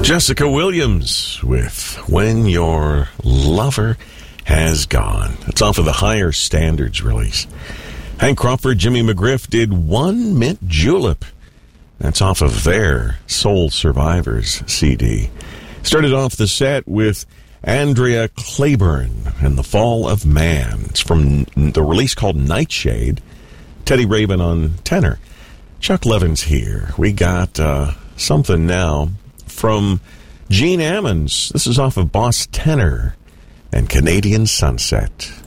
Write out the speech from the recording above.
Jessica Williams with When Your Lover Has Gone. It's off of the Higher Standards release. Hank Crawford, Jimmy McGriff did One Mint Julep. That's off of their Soul Survivors CD. Started off the set with Andrea Claiborne and The Fall of Man. It's from the release called Nightshade. Teddy Raven on tenor. Chuck Levin's here. We got something now from Gene Ammons. This is off of Boss Tenor and Canadian Sunset.